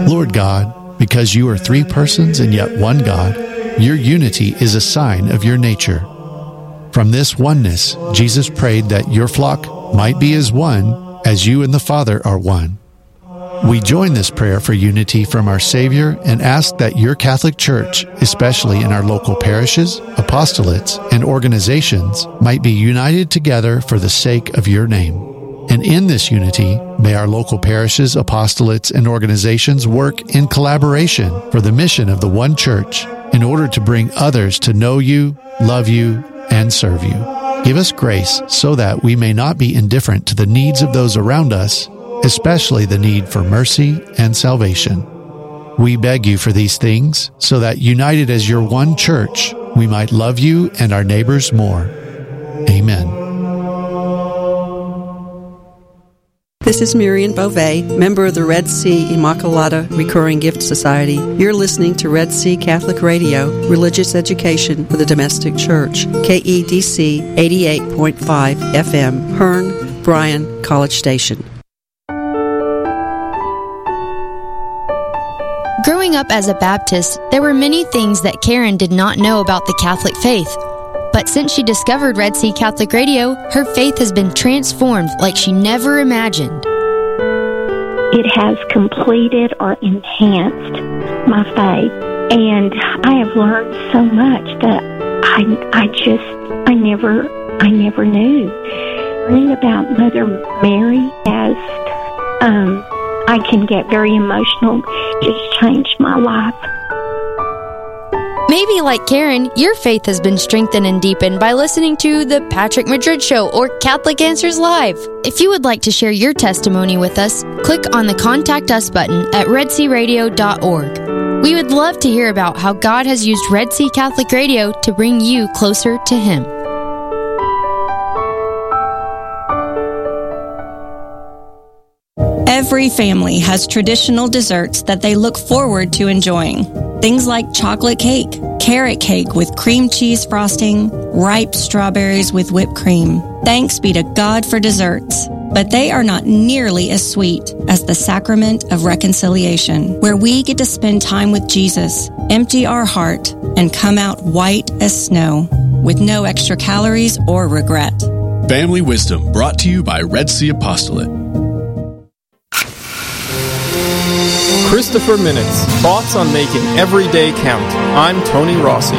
Lord God, because you are three persons and yet one God, your unity is a sign of your nature. From this oneness, Jesus prayed that your flock might be as one, as you and the Father are one. We join this prayer for unity from our Savior and ask that your Catholic Church, especially in our local parishes, apostolates, and organizations, might be united together for the sake of your name. And in this unity, may our local parishes, apostolates, and organizations work in collaboration for the mission of the one Church in order to bring others to know you, love you, and serve you. Give us grace so that we may not be indifferent to the needs of those around us, especially the need for mercy and salvation. We beg you for these things so that, united as your one Church, we might love you and our neighbors more. Amen. This is Miriam Beauvais, member of the Red Sea Immaculata Recurring Gift Society. You're listening to Red Sea Catholic Radio, religious education for the domestic church. KEDC 88.5 FM, Hearn, Bryan, College Station. Growing up as a Baptist, there were many things that Karen did not know about the Catholic faith. But since she discovered Red Sea Catholic Radio, her faith has been transformed like she never imagined. It has completed or enhanced my faith. And I have learned so much that I never knew. Learning about Mother Mary as I can get very emotional. It's changed my life. Maybe like Karen, your faith has been strengthened and deepened by listening to The Patrick Madrid Show or Catholic Answers Live. If you would like to share your testimony with us, click on the Contact Us button at redsearadio.org. We would love to hear about how God has used Red Sea Catholic Radio to bring you closer to Him. Every family has traditional desserts that they look forward to enjoying. Things like chocolate cake, carrot cake with cream cheese frosting, ripe strawberries with whipped cream. Thanks be to God for desserts. But they are not nearly as sweet as the sacrament of reconciliation, where we get to spend time with Jesus, empty our heart, and come out white as snow, with no extra calories or regret. Family Wisdom, brought to you by Red Sea Apostolate. Christopher Minutes, thoughts on making every day count. I'm Tony Rossi.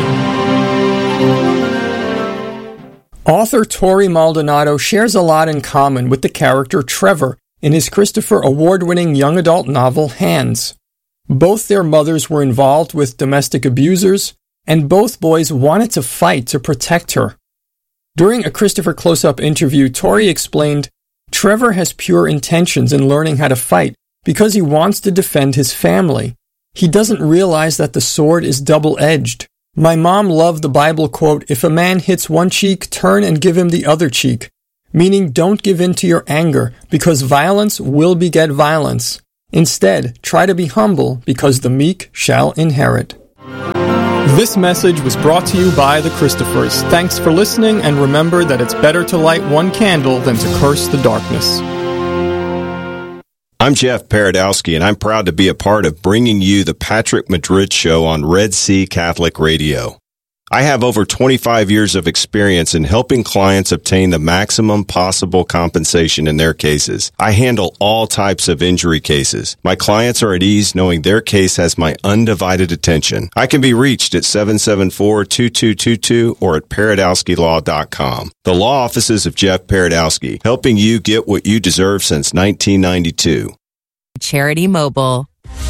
Author Tori Maldonado shares a lot in common with the character Trevor in his Christopher Award-winning young adult novel Hands. Both their mothers were involved with domestic abusers, and both boys wanted to fight to protect her. During a Christopher Close-Up interview, Tori explained, Trevor has pure intentions in learning how to fight, because he wants to defend his family. He doesn't realize that the sword is double-edged. My mom loved the Bible quote, if a man hits one cheek, turn and give him the other cheek. Meaning don't give in to your anger, because violence will beget violence. Instead, try to be humble, because the meek shall inherit. This message was brought to you by the Christophers. Thanks for listening, and remember that it's better to light one candle than to curse the darkness. I'm Jeff Paradowski, and I'm proud to be a part of bringing you the Patrick Madrid Show on Red Sea Catholic Radio. I have over 25 years of experience in helping clients obtain the maximum possible compensation in their cases. I handle all types of injury cases. My clients are at ease knowing their case has my undivided attention. I can be reached at 774-2222 or at paradowskilaw.com. The law offices of Jeff Paradowski, helping you get what you deserve since 1992. Charity Mobile.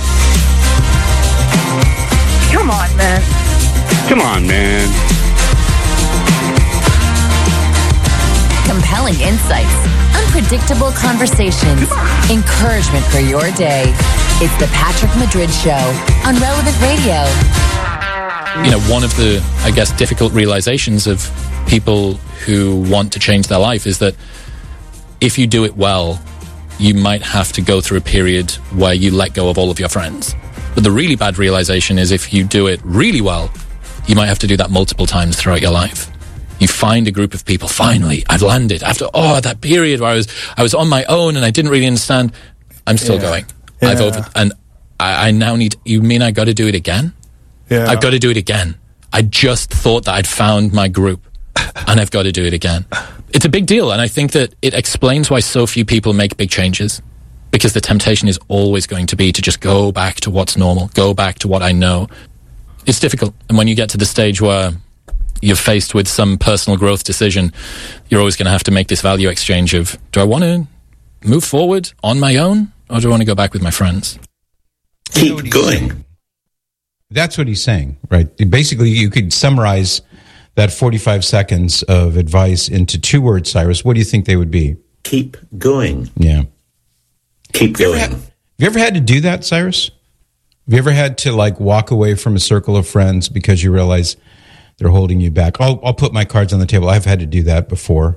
Come on, man. Come on, man. Compelling insights, unpredictable conversations, encouragement for your day. It's the Patrick Madrid Show on Relevant Radio. You know, one of the, I guess, difficult realizations of people who want to change their life is that if you do it well, you might have to go through a period where you let go of all of your friends. But the really bad realization is if you do it really well, you might have to do that multiple times throughout your life. You find a group of people, finally, I've landed. After, that period where I was on my own and I didn't really understand, I'm still going. Yeah. And I now need, you mean I got to do it again? Yeah. I've got to do it again. I just thought that I'd found my group and I've got to do it again. It's a big deal. And I think that it explains why so few people make big changes, because the temptation is always going to be to just go back to what's normal, go back to what I know. It's difficult. And when you get to the stage where you're faced with some personal growth decision, you're always going to have to make this value exchange of, do I want to move forward on my own, or do I want to go back with my friends? Keep going. That's what he's saying, right? Basically, you could summarize that 45 seconds of advice into 2 words, Cyrus. What do you think they would be? Keep going. Yeah. Keep going. Have you ever had to do that, Cyrus? Have you ever had to walk away from a circle of friends because you realize they're holding you back? I'll put my cards on the table. I've had to do that before.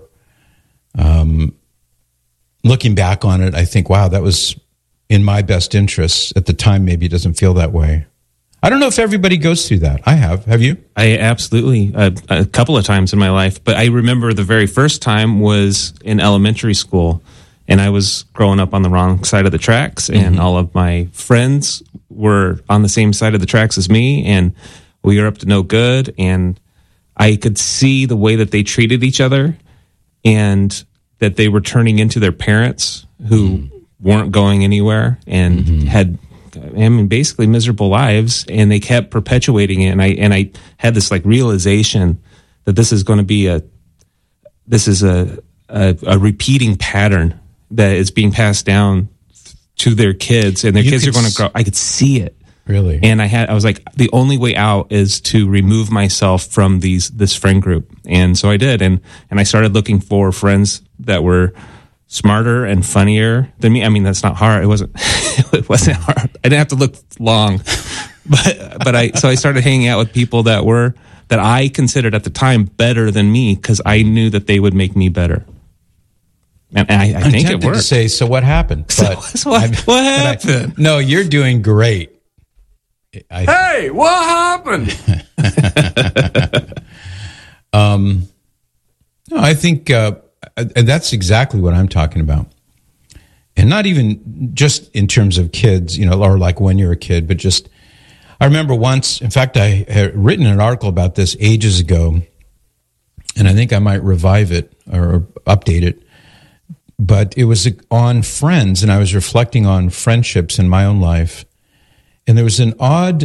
Looking back on it, I think, wow, that was in my best interests. At the time, maybe it doesn't feel that way. I don't know if everybody goes through that. I have. Have you? I absolutely, a couple of times in my life. But I remember the very first time was in elementary school, and I was growing up on the wrong side of the tracks, and all of my friends were on the same side of the tracks as me, and we were up to no good, and I could see the way that they treated each other, and that they were turning into their parents who weren't going anywhere and had, basically miserable lives, and they kept perpetuating it. And I had this realization that this is going to be a repeating pattern that is being passed down to their kids, and their kids are going to grow. I could see it. Really? And I was like, the only way out is to remove myself from this friend group. And so I did. And I started looking for friends that were smarter and funnier than me. I mean, that's not hard. It wasn't hard. I didn't have to look long, but I started hanging out with people that I considered at the time better than me, because I knew that they would make me better. And I think it worked. To say, so what happened? But what happened? No, you're doing great. Hey, what happened? No, I think that's exactly what I'm talking about. And not even just in terms of kids, or when you're a kid, but just, I remember once, in fact, I had written an article about this ages ago, and I think I might revive it or update it. But it was on friends, and I was reflecting on friendships in my own life. And there was an odd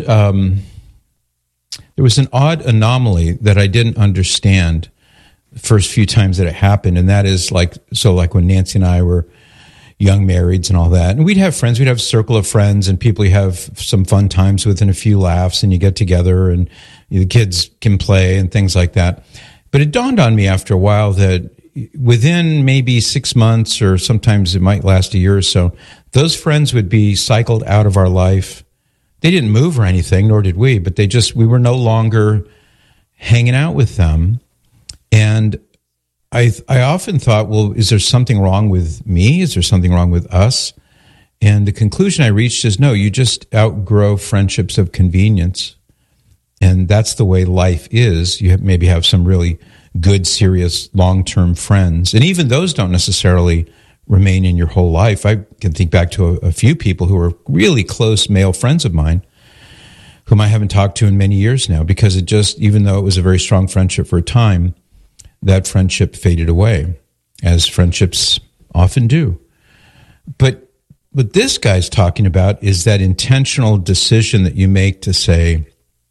anomaly that I didn't understand the first few times that it happened, and that is like when Nancy and I were young marrieds and all that, and we'd have friends, we'd have a circle of friends and people you have some fun times with and a few laughs, and you get together and the kids can play and things like that. But it dawned on me after a while that within maybe 6 months, or sometimes it might last a year or so, those friends would be cycled out of our life. They didn't move or anything, nor did we, but we were no longer hanging out with them. And I often thought, well, is there something wrong with me? Is there something wrong with us? And the conclusion I reached is, no, you just outgrow friendships of convenience. And that's the way life is. You maybe have some really good, serious, long-term friends. And even those don't necessarily remain in your whole life. I can think back to a few people who are really close male friends of mine whom I haven't talked to in many years now, because it just, even though it was a very strong friendship for a time, that friendship faded away, as friendships often do. But what this guy's talking about is that intentional decision that you make to say,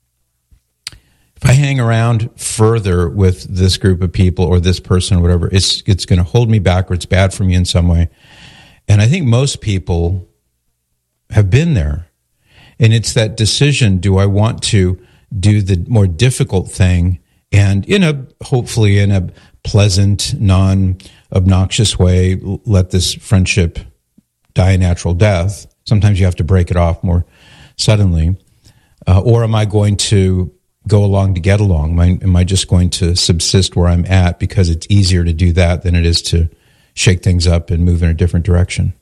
if I hang around further with this group of people or this person or whatever, it's going to hold me back, or it's bad for me in some way. And I think most people have been there. And it's that decision, do I want to do the more difficult thing, and hopefully in a pleasant, non-obnoxious way, let this friendship die a natural death. Sometimes you have to break it off more suddenly. Or am I going to go along to get along? Am I just going to subsist where I'm at because it's easier to do that than it is to shake things up and move in a different direction?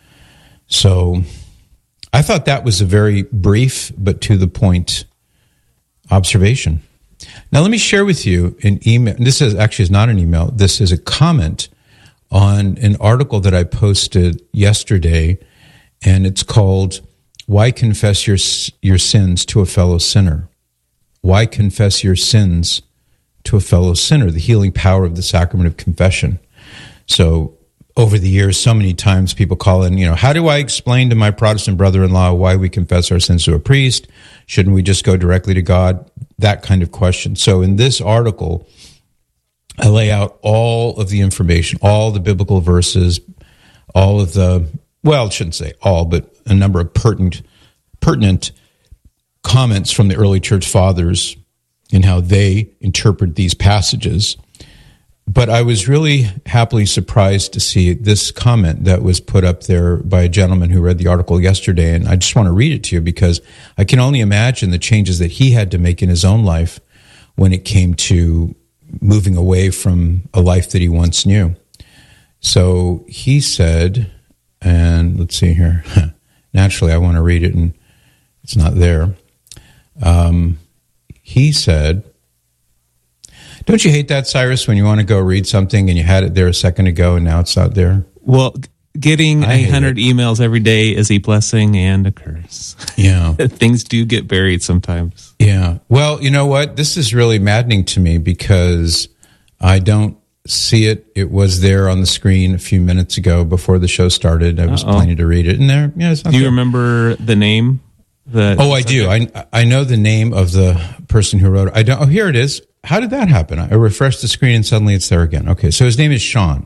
So I thought that was a very brief but to the point observation. Now let me share with you an email. This is not an email. This is a comment on an article that I posted yesterday, and it's called why confess your sins to a fellow sinner? Why confess your sins to a fellow sinner? The healing power of the sacrament of confession. So over the years, so many times people call in, how do I explain to my Protestant brother-in-law why we confess our sins to a priest? Shouldn't we just go directly to God? That kind of question. So in this article, I lay out all of the information, all the biblical verses, all of the, well, I shouldn't say all, but a number of pertinent comments from the early church fathers and how they interpret these passages. But I was really happily surprised to see this comment that was put up there by a gentleman who read the article yesterday, and I just want to read it to you because I can only imagine the changes that he had to make in his own life when it came to moving away from a life that he once knew. So he said, and let's see here. Naturally, I want to read it, and it's not there. He said, don't you hate that, Cyrus, when you want to go read something and you had it there a second ago and now it's not there? Well, getting 100 emails every day is a blessing and a curse. Yeah. Things do get buried sometimes. Yeah. Well, you know what? This is really maddening to me because I don't see it. It was there on the screen a few minutes ago before the show started. I was planning to read it in there. Yeah, it's not Do you there. remember the name? I do. I know the name of the person who wrote it. I don't. Oh, here it is. How did that happen? I refreshed the screen and suddenly it's there again. Okay, so his name is Sean.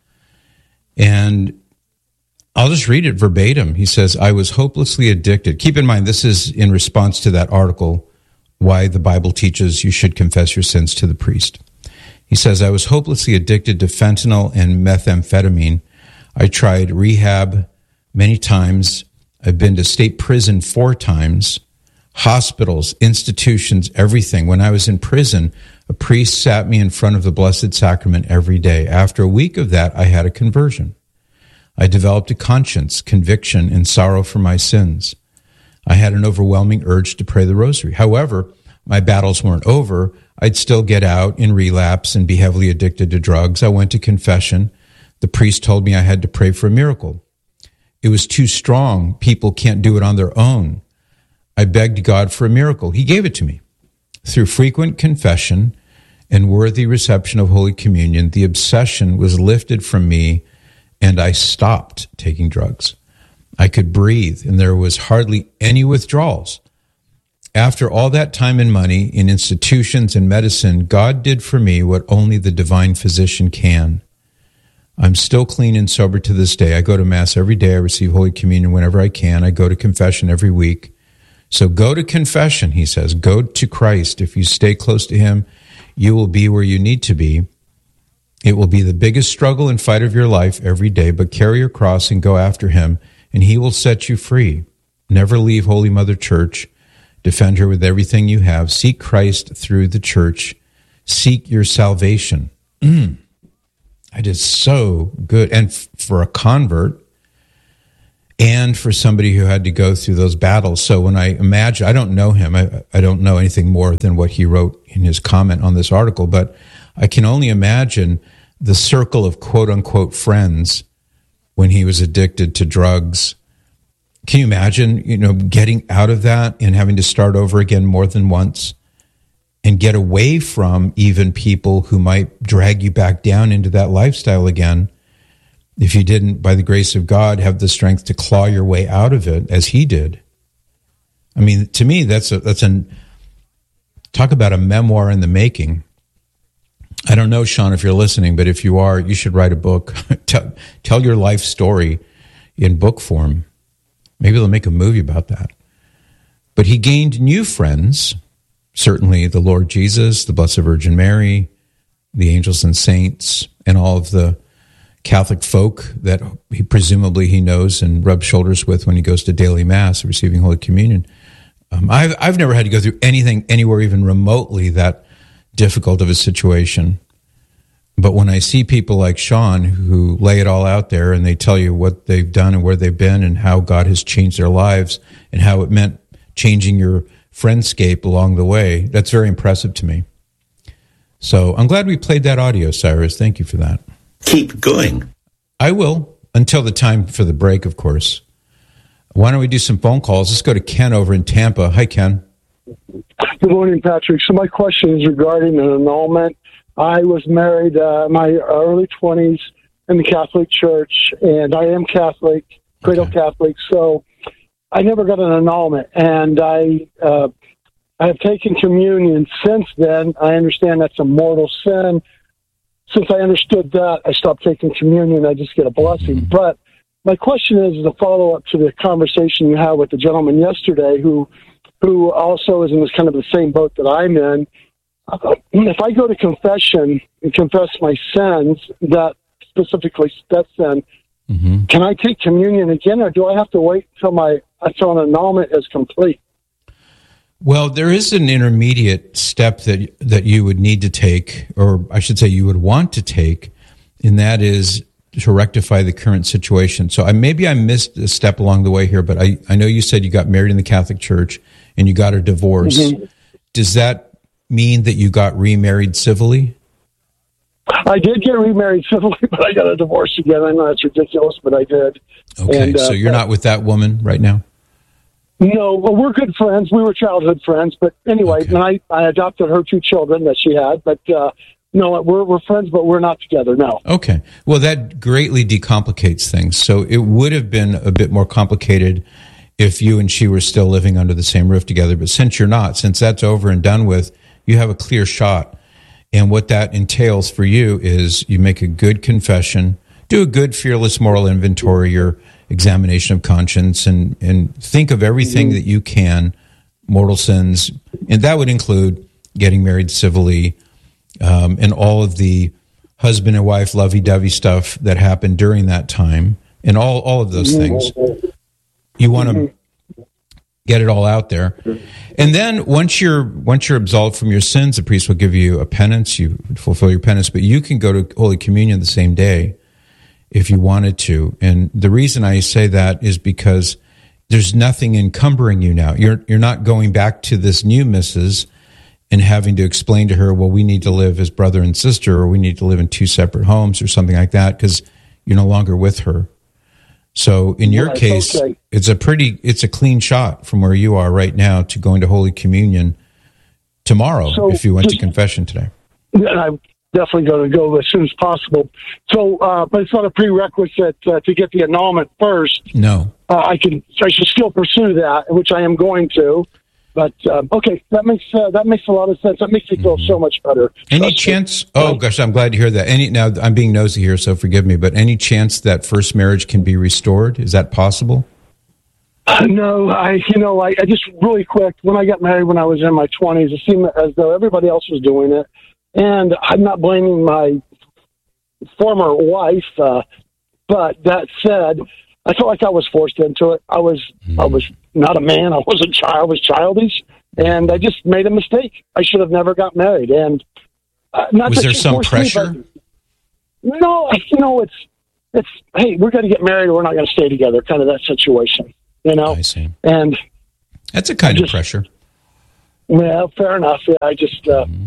And I'll just read it verbatim. He says, I was hopelessly addicted. Keep in mind, this is in response to that article, Why the Bible Teaches You Should Confess Your Sins to the Priest. He says, I was hopelessly addicted to fentanyl and methamphetamine. I tried rehab many times. I've been to state prison 4 times. Hospitals, institutions, everything. When I was in prison, a priest sat me in front of the Blessed Sacrament every day. After a week of that, I had a conversion. I developed a conscience, conviction, and sorrow for my sins. I had an overwhelming urge to pray the rosary. However, my battles weren't over. I'd still get out in relapse and be heavily addicted to drugs. I went to confession. The priest told me I had to pray for a miracle. It was too strong. People can't do it on their own. I begged God for a miracle. He gave it to me. Through frequent confession and worthy reception of Holy Communion, the obsession was lifted from me and I stopped taking drugs. I could breathe and there was hardly any withdrawals. After all that time and money in institutions and medicine, God did for me what only the divine physician can. I'm still clean and sober to this day. I go to Mass every day. I receive Holy Communion whenever I can. I go to confession every week. So go to confession, he says. Go to Christ. If you stay close to him, you will be where you need to be. It will be the biggest struggle and fight of your life every day, but carry your cross and go after him, and he will set you free. Never leave Holy Mother Church. Defend her with everything you have. Seek Christ through the church. Seek your salvation. It is so good. And for a convert, and for somebody who had to go through those battles. So when I imagine, I don't know him, I don't know anything more than what he wrote in his comment on this article, but I can only imagine the circle of quote-unquote friends when he was addicted to drugs. Can you imagine, getting out of that and having to start over again more than once and get away from even people who might drag you back down into that lifestyle again? If you didn't, by the grace of God, have the strength to claw your way out of it as he did. I mean, to me, talk about a memoir in the making. I don't know, Sean, if you're listening, but if you are, you should write a book. Tell your life story in book form. Maybe they'll make a movie about that. But he gained new friends, certainly the Lord Jesus, the Blessed Virgin Mary, the angels and saints, and all of the Catholic folk that he knows and rubs shoulders with when he goes to daily Mass, receiving Holy Communion. I've never had to go through anything anywhere even remotely that difficult of a situation. But when I see people like Sean who lay it all out there and they tell you what they've done and where they've been and how God has changed their lives and how it meant changing your friendscape along the way, that's very impressive to me. So I'm glad we played that audio, Cyrus. Thank you for that. Keep going. I will, until the time for the break, of course. Why don't we do some phone calls? Let's go to Ken over in Tampa. Hi, Ken. Good morning, Patrick. So my question is regarding an annulment. I was married in my early 20s in the Catholic Church, and I am Catholic, cradle Catholic, so I never got an annulment. And I have taken communion since then. I understand that's a mortal sin. Since I understood that, I stopped taking communion. I just get a blessing. But my question is a follow-up to the conversation you had with the gentleman yesterday who also is in this kind of the same boat that I'm in. If I go to confession and confess my sins, that specifically that sin, can I take communion again, or do I have to wait until an annulment is complete? Well, there is an intermediate step that you would need to take, or I should say you would want to take, and that is to rectify the current situation. So maybe I missed a step along the way here, but I know you said you got married in the Catholic Church and you got a divorce. Does that mean that you got remarried civilly? I did get remarried civilly, but I got a divorce again. I know that's ridiculous, but I did. Okay, so you're not with that woman right now? No, well, we're good friends. We were childhood friends. But anyway, and I adopted her 2 children that she had. But no, we're friends, but we're not together, no. Okay. Well, that greatly decomplicates things. So it would have been a bit more complicated if you and she were still living under the same roof together. But since you're not, since that's over and done with, you have a clear shot. And what that entails for you is you make a good confession, do a good fearless moral inventory, your examination of conscience, and think of everything that you can, mortal sins, and that would include getting married civilly, and all of the husband and wife lovey-dovey stuff that happened during that time, and all of those things. You want to get it all out there. And then once you're absolved from your sins, the priest will give you a penance, you fulfill your penance, but you can go to Holy Communion the same day if you wanted to. And the reason I say that is because there's nothing encumbering you now. You're not going back to this new missus and having to explain to her, well, we need to live as brother and sister, or we need to live in 2 separate homes or something like that, because you're no longer with her. So in your case, it's a clean shot from where you are right now to going to Holy Communion tomorrow if you went to confession today. And I'm definitely going to go as soon as possible. So, but it's not a prerequisite to get the annulment first. No. I should still pursue that, which I am going to. But okay, that makes a lot of sense. That makes me feel so much better. Any chance? Oh gosh, I'm glad to hear that. Now I'm being nosy here, so forgive me. But any chance that first marriage can be restored? Is that possible? No, I just really quick, when I got married when I was in my 20s, it seemed as though everybody else was doing it, and I'm not blaming my former wife. But that said, I felt like I was forced into it. I was not a man. I wasn't child. I was childish, and I just made a mistake. I should have never got married. And was there some pressure? No, it's hey, we're going to get married, or we're not going to stay together. Kind of that situation, I see. And that's a kind of pressure. Well, fair enough. Yeah, I just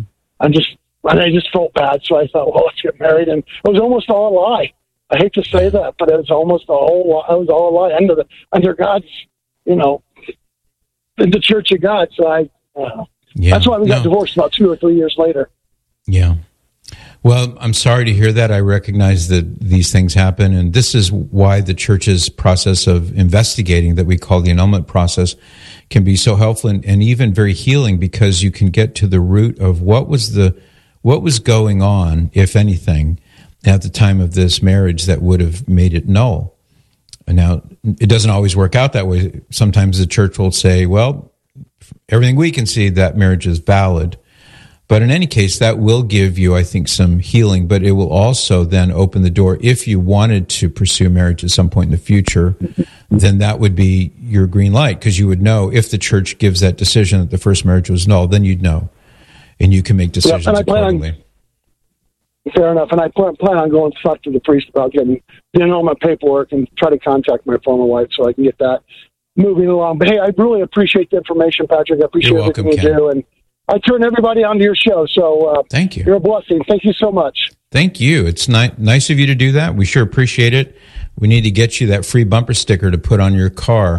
felt bad, so I thought, well, let's get married, and it was almost all a lie. I hate to say that, but it was almost a whole. It was all a lie under God's, in the Church of God. So that's why we got divorced about 2 or 3 years later. Yeah. Well, I'm sorry to hear that. I recognize that these things happen, and this is why the Church's process of investigating, that we call the annulment process, can be so helpful and even very healing, because you can get to the root of what was going on, if anything, at the time of this marriage that would have made it null. And now, it doesn't always work out that way. Sometimes the Church will say, well, everything we can see, that marriage is valid. But in any case, that will give you, I think, some healing, but it will also then open the door. If you wanted to pursue marriage at some point in the future, then that would be your green light, because you would know if the Church gives that decision that the first marriage was null, then you'd know. And you can make decisions accordingly. Fair enough. And I plan on going to talk to the priest about getting all my paperwork and try to contact my former wife so I can get that moving along. But hey, I really appreciate the information, Patrick. I appreciate everything you do. And I turn everybody onto your show. So thank you. You're a blessing. Thank you so much. Thank you. It's nice of you to do that. We sure appreciate it. We need to get you that free bumper sticker to put on your car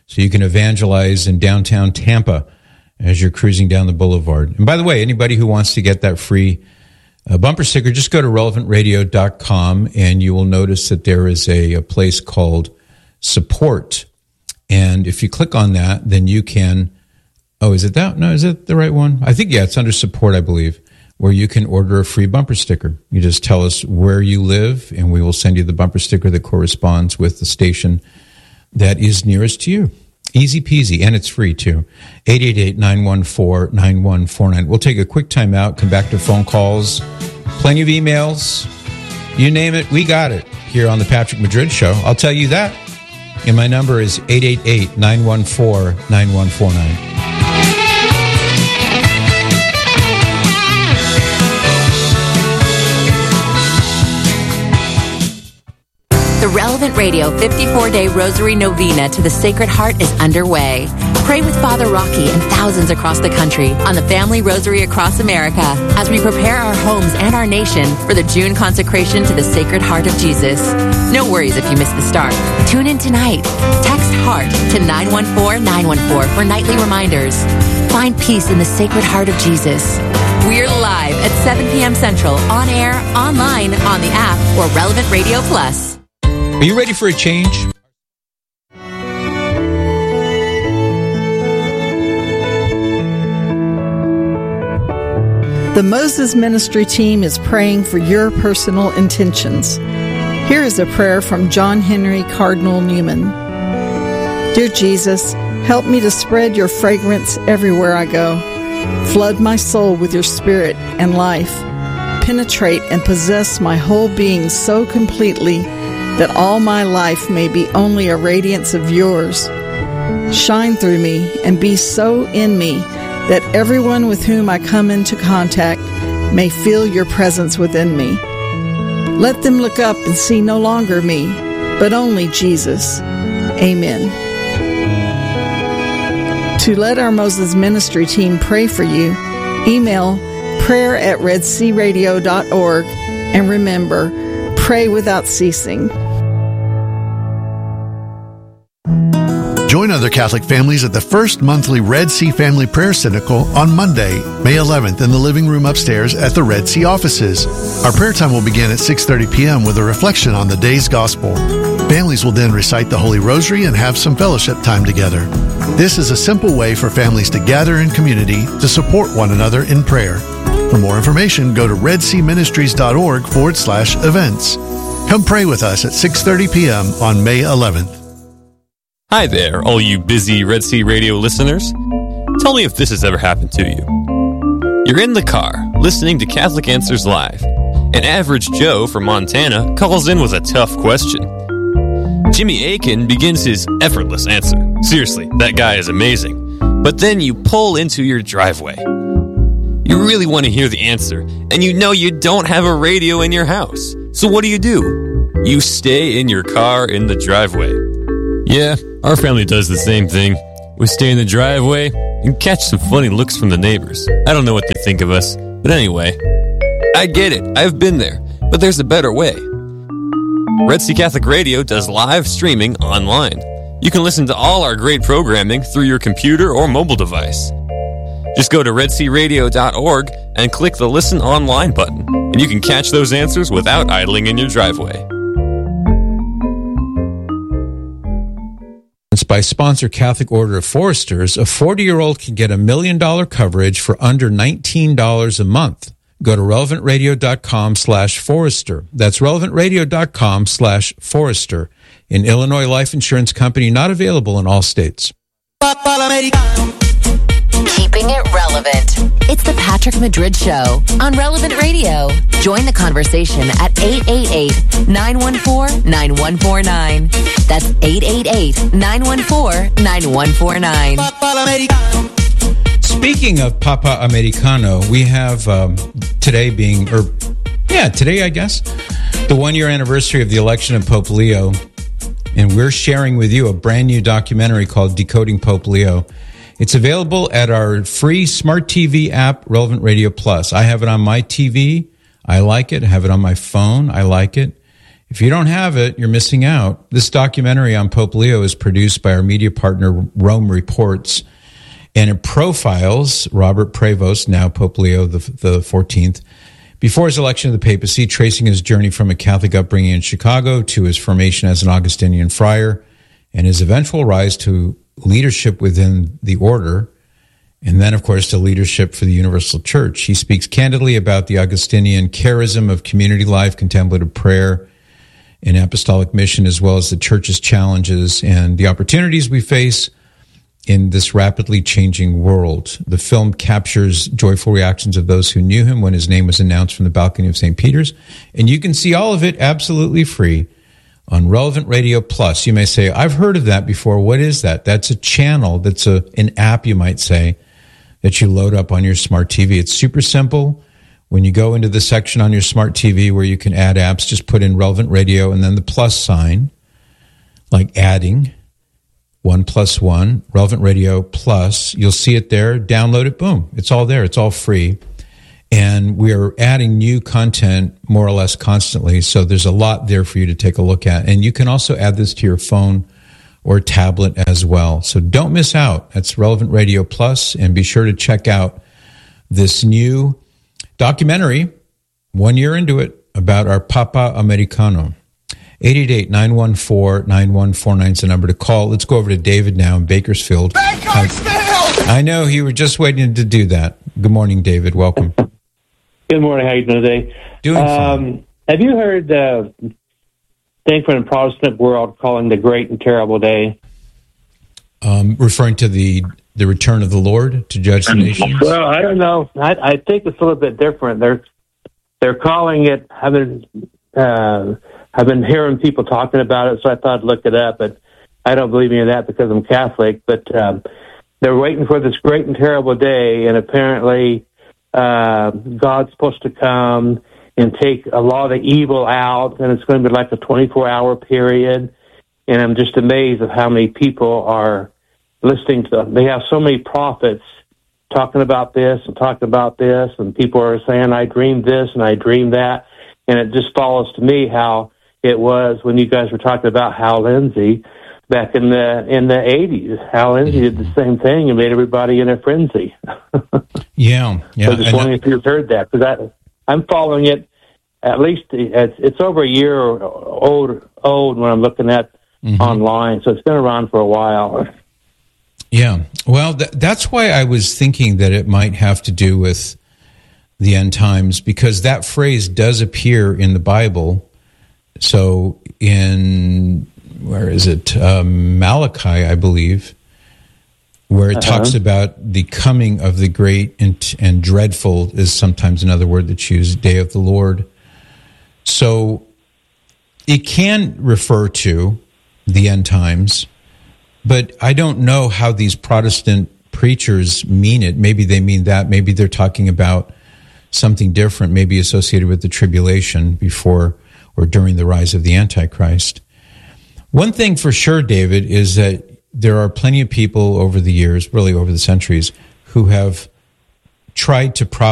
so you can evangelize in downtown Tampa as you're cruising down the boulevard. And by the way, anybody who wants to get that free bumper sticker, just go to relevantradio.com and you will notice that there is a place called Support. And if you click on that, then you can, is it that? No, is it the right one? I think, yeah, it's under Support, I believe, where you can order a free bumper sticker. You just tell us where you live, and we will send you the bumper sticker that corresponds with the station that is nearest to you. Easy peasy, and it's free, too. 888-914-9149. We'll take a quick time out, come back to phone calls, plenty of emails. You name it, we got it here on the Patrick Madrid Show. I'll tell you that. And my number is 888-914-9149. The Relevant Radio 54-Day Rosary Novena to the Sacred Heart is underway. Pray with Father Rocky and thousands across the country on the Family Rosary across America as we prepare our homes and our nation for the June consecration to the Sacred Heart of Jesus. No worries if you missed the start. Tune in tonight. Text HEART to 914-914 for nightly reminders. Find peace in the Sacred Heart of Jesus. We're live at 7 p.m. Central, on air, online, on the app, or Relevant Radio Plus. Are you ready for a change? The Moses Ministry team is praying for your personal intentions. Here is a prayer from John Henry Cardinal Newman. Dear Jesus, help me to spread your fragrance everywhere I go. Flood my soul with your spirit and life. Penetrate and possess my whole being so completely that all my life may be only a radiance of yours. Shine through me and be so in me that everyone with whom I come into contact may feel your presence within me. Let them look up and see no longer me, but only Jesus. Amen. To let our Moses Ministry team pray for you, email prayer@redsearadio.org, and remember, pray without ceasing. Join other Catholic families at the first monthly Red Sea Family Prayer Synodical on Monday, May 11th in the living room upstairs at the Red Sea offices. Our prayer time will begin at 6:30 p.m. with a reflection on the day's gospel. Families will then recite the Holy Rosary and have some fellowship time together. This is a simple way for families to gather in community to support one another in prayer. For more information, go to redseaministries.org/events. Come pray with us at 6:30 p.m. on May 11th. Hi there, all you busy Red Sea Radio listeners. Tell me if this has ever happened to you. You're in the car, listening to Catholic Answers Live. An average Joe from Montana calls in with a tough question. Jimmy Akin begins his effortless answer. Seriously, that guy is amazing. But then you pull into your driveway. You really want to hear the answer, and you know you don't have a radio in your house. So what do? You stay in your car in the driveway. Yeah, our family does the same thing. We stay in the driveway and catch some funny looks from the neighbors. I don't know what they think of us, but anyway, I get it. I've been there, but there's a better way. Red Sea Catholic Radio does live streaming online. You can listen to all our great programming through your computer or mobile device. Just go to redsearadio.org and click the Listen Online button, and you can catch those answers without idling in your driveway. By sponsor Catholic Order of Foresters, a 40-year-old can get $1 million coverage for under $19 a month. Go to relevantradio.com/Forester. That's relevantradio.com/Forester. An Illinois life insurance company not available in all states. Keeping it relevant. It's the Patrick Madrid Show on Relevant Radio. Join the conversation at 888-914-9149. That's 888-914-9149. Speaking of Papa Americano, we have today I guess, the 1-year anniversary of the election of Pope Leo. And we're sharing with you a brand new documentary called Decoding Pope Leo. It's available at our free smart TV app, Relevant Radio Plus. I have it on my TV. I like it. I have it on my phone. I like it. If you don't have it, you're missing out. This documentary on Pope Leo is produced by our media partner, Rome Reports, and it profiles Robert Prevost, now Pope Leo the 14th, before his election to the papacy, tracing his journey from a Catholic upbringing in Chicago to his formation as an Augustinian friar and his eventual rise to leadership within the order, and then, of course, to leadership for the Universal Church. He speaks candidly about the Augustinian charism of community life, contemplative prayer, and apostolic mission, as well as the Church's challenges and the opportunities we face in this rapidly changing world. The film captures joyful reactions of those who knew him when his name was announced from the balcony of St. Peter's, and you can see all of it absolutely free on Relevant Radio Plus. You may say, I've heard of that before. What is that? That's a channel. That's an app, you might say, that you load up on your smart TV. It's super simple. When you go into the section on your smart TV where you can add apps, just put in Relevant Radio and then the plus sign, like adding 1+1, Relevant Radio Plus. You'll see it there. Download it. Boom. It's all there. It's all free. And we are adding new content more or less constantly. So there's a lot there for you to take a look at. And you can also add this to your phone or tablet as well. So don't miss out. That's Relevant Radio Plus, and be sure to check out this new documentary, 1 year into it, about our Papa Americano. 888-914-9149 is the number to call. Let's go over to David now in Bakersfield. I know you were just waiting to do that. Good morning, David. Welcome. Good morning. How are you doing today? Doing fine. Have you heard thing from the Protestant world calling the Great and Terrible Day? Referring to the return of the Lord to judge the nations? Well, I don't know. I think it's a little bit different. They're calling it. I've been hearing people talking about it, so I thought I'd look it up. But I don't believe any of that because I'm Catholic. But they're waiting for this great and terrible day, and apparently God's supposed to come and take a lot of the evil out, and it's going to be like a 24-hour period. And I'm just amazed at how many people are listening to them. They have so many prophets talking about this and talking about this, and people are saying, I dreamed this and I dreamed that. And it just follows to me how it was when you guys were talking about Hal Lindsey back in the 80s. Hal Lindsey did the same thing and made everybody in a frenzy. Yeah. So I just wondering if you've heard that, because I'm following it. At least it's over a year old when I'm looking at online, so it's been around for a while. Yeah, well, that's why I was thinking that it might have to do with the end times, because that phrase does appear in the Bible. So in, where is it? Malachi, I believe, where it talks about the coming of the great and dreadful is sometimes another word that's used, day of the Lord. So it can refer to the end times, but I don't know how these Protestant preachers mean it. Maybe they mean that. Maybe they're talking about something different, maybe associated with the tribulation before or during the rise of the Antichrist. One thing for sure, David, is that there are plenty of people over the years, really over the centuries, who have tried to